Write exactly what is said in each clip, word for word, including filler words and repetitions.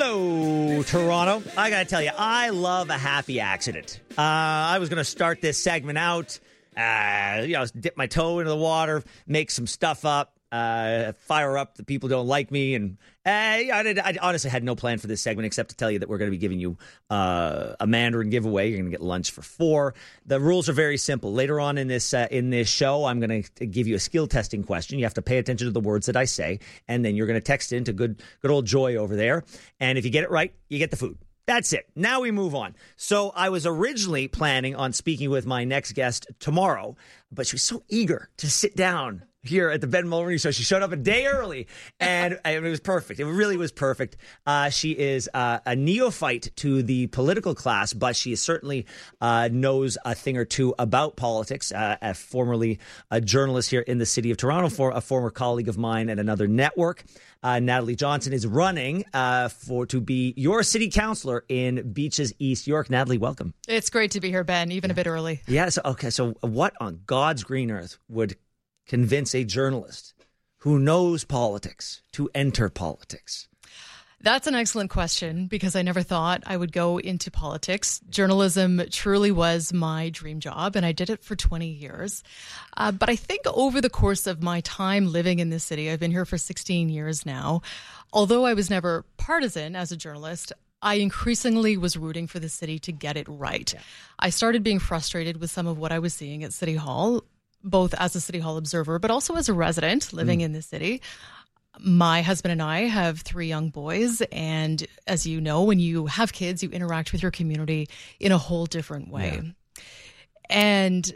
Hello, Toronto. I got to tell you, I love a happy accident. Uh, I was going to start this segment out, uh, you know, dip my toe into the water, make some stuff up, uh, fire up the people who don't like me. And uh, I, I honestly had no plan for this segment except to tell you that we're going to be giving you uh, a Mandarin giveaway. You're going to get lunch for four. The rules are very simple. Later on in this uh, in this show, I'm going to give you a skill testing question. You have to pay attention to the words that I say, and then you're going to text into good good old Joy over there. And if you get it right, you get the food. That's it. Now we move on. So I was originally planning on speaking with my next guest tomorrow, but she was so eager to sit down here at the Ben Mulroney Show. She showed up a day early, and it was perfect. It really was perfect. Uh, she is uh, a neophyte to the political class, but she certainly uh, knows a thing or two about politics. Uh, a formerly a journalist here in the city of Toronto, for a former colleague of mine at another network. Uh, Natalie Johnson is running uh, for to be your city councillor in Beaches, East York. Natalie, welcome. It's great to be here, Ben, even yeah. a bit early. Yeah. So, okay. So what on God's green earth would convince a journalist who knows politics to enter politics? That's an excellent question, because I never thought I would go into politics. Journalism truly was my dream job, and I did it for twenty years. Uh, but I think over the course of my time living in this city, I've been here for sixteen years now, although I was never partisan as a journalist, I increasingly was rooting for the city to get it right. Yeah. I started being frustrated with some of what I was seeing at City Hall, both as a City Hall observer, but also as a resident living mm. in the city. My husband and I have three young boys. And as you know, when you have kids, you interact with your community in a whole different way. Yeah. And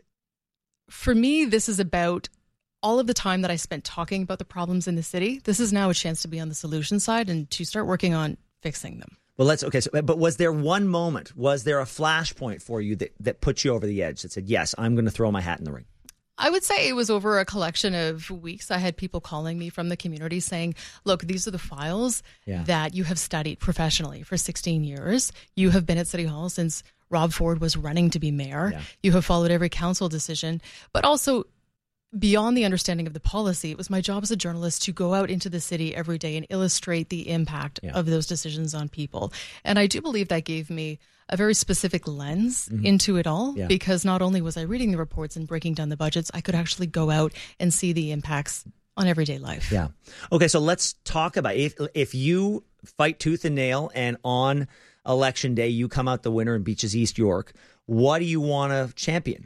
for me, this is about all of the time that I spent talking about the problems in the city. This is now a chance to be on the solution side and to start working on fixing them. Well, let's, okay. So, but was there one moment, was there a flashpoint for you that, that put you over the edge that said, yes, I'm going to throw my hat in the ring? I would say it was over a collection of weeks. I had people calling me from the community saying, look, these are the files yeah. that you have studied professionally for sixteen years. You have been at City Hall since Rob Ford was running to be mayor. Yeah. You have followed every council decision, but also beyond the understanding of the policy, it was my job as a journalist to go out into the city every day and illustrate the impact yeah. of those decisions on people. And I do believe that gave me a very specific lens mm-hmm. into it all, yeah. because not only was I reading the reports and breaking down the budgets, I could actually go out and see the impacts on everyday life. Yeah. Okay, so let's talk about if if you fight tooth and nail and on election day you come out the winner in Beaches, East York, what do you want to champion?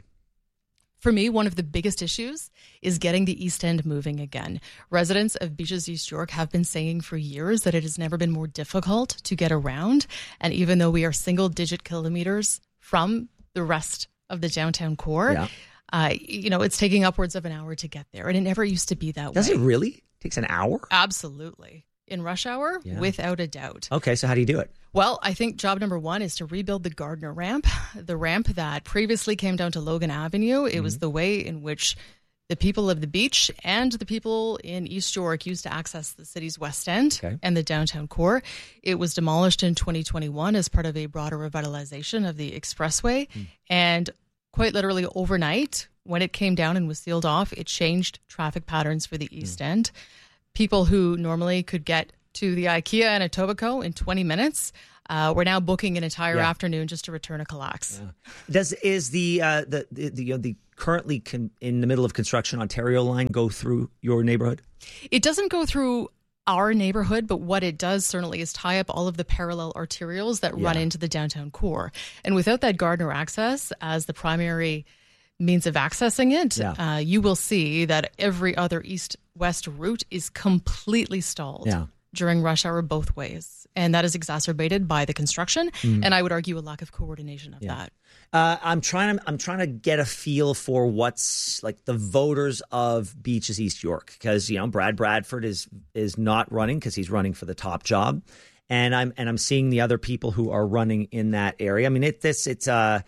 For me, one of the biggest issues is getting the East End moving again. Residents of Beaches, East York have been saying for years that it has never been more difficult to get around. And even though we are single-digit kilometers from the rest of the downtown core, yeah. uh, you know, it's taking upwards of an hour to get there. And it never used to be that Does way. Does it really? It takes an hour? Absolutely. In rush hour, yeah. without a doubt. Okay, so how do you do it? Well, I think job number one is to rebuild the Gardner ramp, the ramp that previously came down to Logan Avenue. It mm-hmm. was the way in which the people of the beach and the people in East York used to access the city's West End okay. and the downtown core. It was demolished in twenty twenty-one as part of a broader revitalization of the expressway. Mm. And quite literally overnight, when it came down and was sealed off, it changed traffic patterns for the East mm. End. People who normally could get to the IKEA and Etobicoke in twenty minutes, uh, we're now booking an entire yeah. afternoon just to return a Calax. Yeah. Does is the uh, the the the, you know, the currently con- in the middle of construction Ontario line go through your neighborhood? It doesn't go through our neighborhood, but what it does certainly is tie up all of the parallel arterials that yeah. run into the downtown core. And without that Gardner access as the primary means of accessing it, yeah. uh, you will see that every other east-west route is completely stalled yeah. during rush hour both ways. And that is exacerbated by the construction, mm. and I would argue a lack of coordination of yeah. that. Uh, I'm trying to I'm trying to get a feel for what's like the voters of Beaches, East York, because you know Brad Bradford is is not running because he's running for the top job, and I'm and I'm seeing the other people who are running in that area. I mean, it this it's uh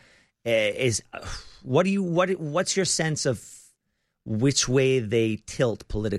is. Uh, What do you what what's your sense of which way they tilt politically?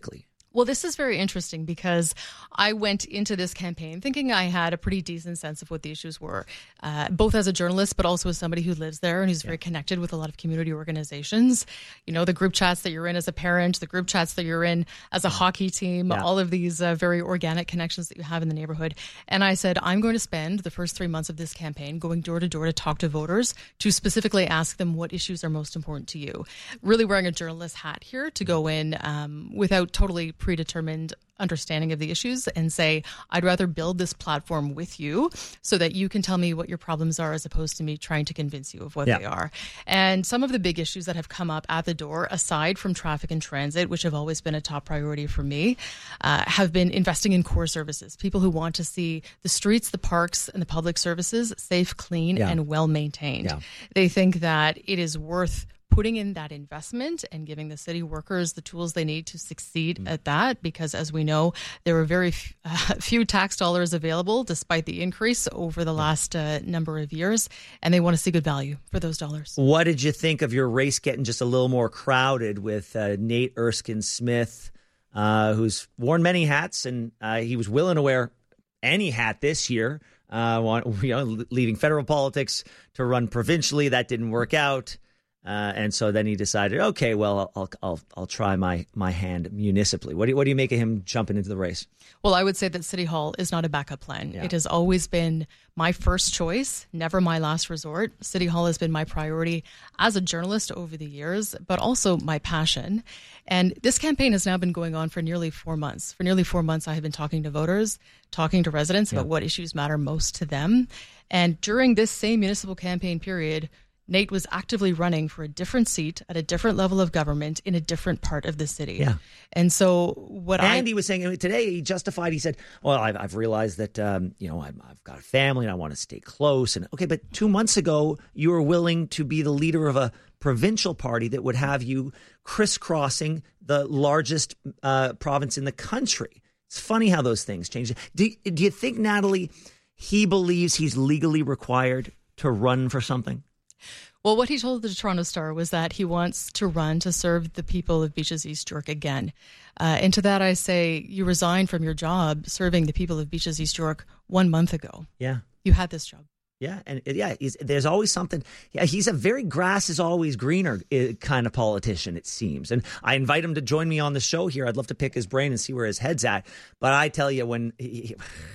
Well, this is very interesting because I went into this campaign thinking I had a pretty decent sense of what the issues were, uh, both as a journalist, but also as somebody who lives there and who's yeah. very connected with a lot of community organizations. You know, the group chats that you're in as a parent, the group chats that you're in as a hockey team, yeah. all of these uh, very organic connections that you have in the neighborhood. And I said, I'm going to spend the first three months of this campaign going door to door to talk to voters to specifically ask them what issues are most important to you. Really wearing a journalist hat here to go in um, without totally predetermined understanding of the issues and say, I'd rather build this platform with you so that you can tell me what your problems are as opposed to me trying to convince you of what yeah. they are. And some of the big issues that have come up at the door, aside from traffic and transit, which have always been a top priority for me, uh, have been investing in core services. People who want to see the streets, the parks, and the public services safe, clean, yeah. and well maintained. Yeah. They think that it is worth putting in that investment and giving the city workers the tools they need to succeed mm. at that, because as we know, there were very f- uh, few tax dollars available despite the increase over the last uh, number of years, and they want to see good value for those dollars. What did you think of your race getting just a little more crowded with uh, Nate Erskine Smith, uh, who's worn many hats, and uh, he was willing to wear any hat this year, uh, you know, leaving federal politics to run provincially. That didn't work out. Uh, and so then he decided, okay, well, I'll I'll I'll try my my hand municipally. What do you, what do you make of him jumping into the race? Well, I would say that City Hall is not a backup plan. Yeah. It has always been my first choice, never my last resort. City Hall has been my priority as a journalist over the years, but also my passion. And this campaign has now been going on for nearly four months. For nearly four months, I have been talking to voters, talking to residents yeah. about what issues matter most to them. And during this same municipal campaign period, Nate was actively running for a different seat at a different level of government in a different part of the city. Yeah. And so what and I... And he was saying today, he justified, he said, well, I've, I've realized that, um, you know, I've, I've got a family and I want to stay close. And okay, but two months ago, you were willing to be the leader of a provincial party that would have you crisscrossing the largest uh, province in the country. It's funny how those things change. Do, do you think, Natalie, he believes he's legally required to run for something? Well, what he told the Toronto Star was that he wants to run to serve the people of Beaches East York again. Uh, and to that I say, you resigned from your job serving the people of Beaches East York one month ago. Yeah. You had this job. Yeah, and yeah, he's, there's always something. Yeah, he's a very grass is always greener kind of politician, it seems. And I invite him to join me on the show here. I'd love to pick his brain and see where his head's at. But I tell you, when he...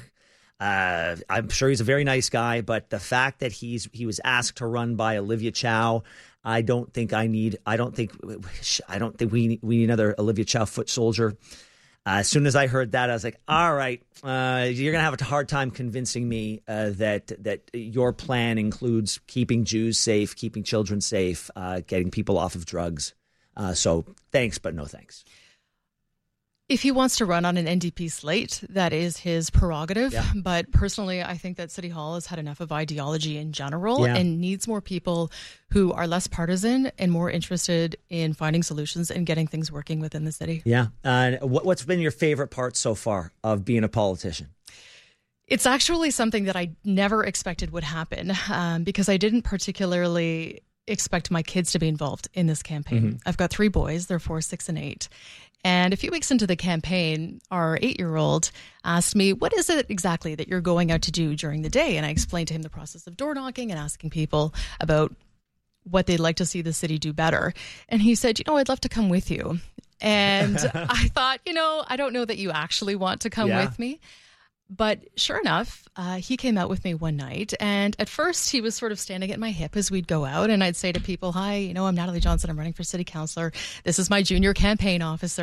Uh, I'm sure he's a very nice guy, but the fact that he's he was asked to run by Olivia Chow, I don't think I need. I don't think I don't think we need, we need another Olivia Chow foot soldier. Uh, as soon as I heard that, I was like, all right, uh, you're gonna have a hard time convincing me uh, that that your plan includes keeping Jews safe, keeping children safe, uh, getting people off of drugs. Uh, so thanks, but no thanks. If he wants to run on an N D P slate, that is his prerogative. Yeah. But personally, I think that City Hall has had enough of ideology in general yeah. and needs more people who are less partisan and more interested in finding solutions and getting things working within the city. Yeah. Uh, what, what's been your favorite part so far of being a politician? It's actually something that I never expected would happen um, because I didn't particularly expect my kids to be involved in this campaign. Mm-hmm. I've got three boys. They're four, six, and eight. And a few weeks into the campaign, our eight-year-old asked me, what is it exactly that you're going out to do during the day? And I explained to him the process of door knocking and asking people about what they'd like to see the city do better. And he said, you know, I'd love to come with you. And I thought, you know, I don't know that you actually want to come yeah. with me. But sure enough, uh, he came out with me one night. And at first, he was sort of standing at my hip as we'd go out. And I'd say to people, hi, you know, I'm Natalie Johnson. I'm running for city councillor. This is my junior campaign officer.